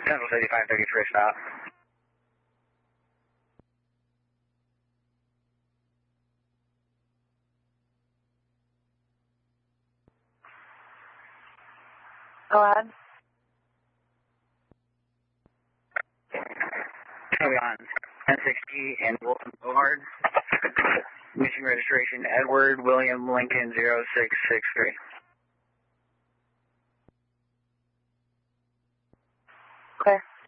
Central City 533 stop. Go ahead. On 1060 and Wilson Boulevard. Mission registration Edward William Lincoln 0663. Okay.